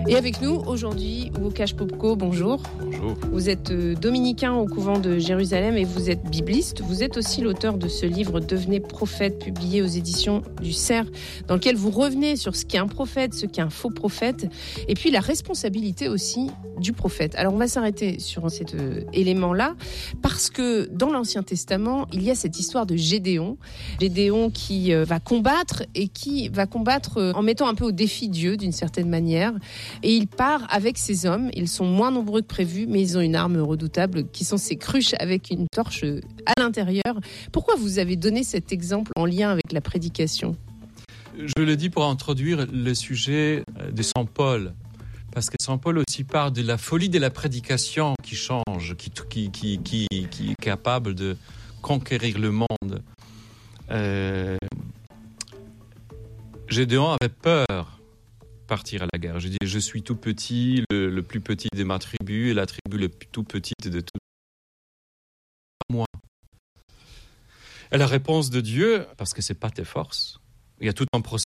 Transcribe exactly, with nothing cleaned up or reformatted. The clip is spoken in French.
Et avec nous aujourd'hui, Łukasz Popko, bonjour. Bonjour. Vous êtes dominicain au couvent de Jérusalem et vous êtes bibliste. Vous êtes aussi l'auteur de ce livre « Devenez prophète » publié aux éditions du Cerf, dans lequel vous revenez sur ce qu'est un prophète, ce qu'est un faux prophète, et puis la responsabilité aussi du prophète. Alors on va s'arrêter sur cet euh, élément-là, parce que dans l'Ancien Testament, il y a cette histoire de Gédéon. Gédéon qui euh, va combattre et qui va combattre euh, en mettant un peu au défi Dieu d'une certaine manière. Et il part avec ses hommes. Ils sont moins nombreux que prévu, mais ils ont une arme redoutable qui sont ces cruches avec une torche à l'intérieur. Pourquoi vous avez donné cet exemple en lien avec la prédication ? Je le dis pour introduire le sujet de Saint Paul. Parce que Saint Paul aussi parle de la folie de la prédication qui change, qui, qui, qui, qui, qui est capable de conquérir le monde. Euh, Gédéon avait peur partir à la guerre. Je dis, je suis tout petit, le, le plus petit de ma tribu, et la tribu le tout petite de tout moi. Et la réponse de Dieu, parce que c'est pas tes forces, il y a tout un processus